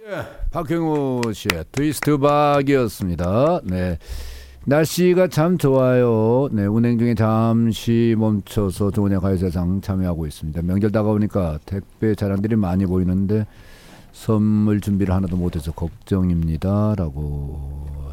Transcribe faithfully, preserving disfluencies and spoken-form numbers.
박형우 씨의 트위스트 박이었습니다. 네. 날씨가 참 좋아요. 네, 운행 중에 잠시 멈춰서 좋은 가요사장 참여하고 있습니다. 명절 다가오니까 택배 차량들이 많이 보이는데 선물 준비를 하나도 못해서 걱정입니다. 라고